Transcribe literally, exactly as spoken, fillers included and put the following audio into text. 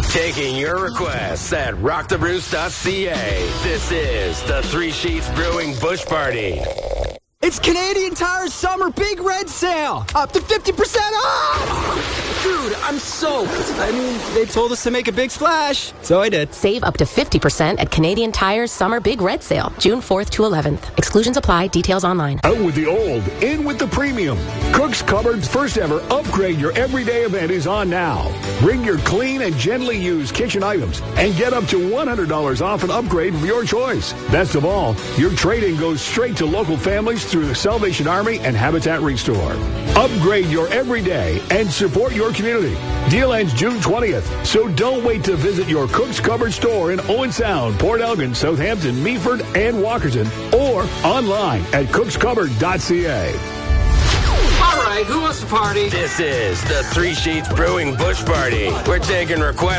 Taking your requests at rock the bruce dot c a. This is the Three Sheets Brewing Bush Party. It's Canadian Tire's Summer Big Red Sale. Up to fifty percent off! Dude, I'm soaked. I mean, they told us to make a big splash, so I did. Save up to fifty percent at Canadian Tire's Summer Big Red Sale, June fourth to eleventh. Exclusions apply. Details online. Out with the old, in with the premium. Cook's Cupboard's first ever Upgrade Your Everyday event is on now. Bring your clean and gently used kitchen items and get up to one hundred dollars off an upgrade of your choice. Best of all, your trade-in goes straight to local families through the Salvation Army and Habitat Restore. Upgrade your everyday and support your community. Deal ends June twentieth, so don't wait to visit your Cook's Cupboard store in Owen Sound, Port Elgin, Southampton, Meaford, and Walkerton, or online at cooks cupboard dot c a. All right, who wants to party? This is the Three Sheets Brewing Bush Party. We're taking requests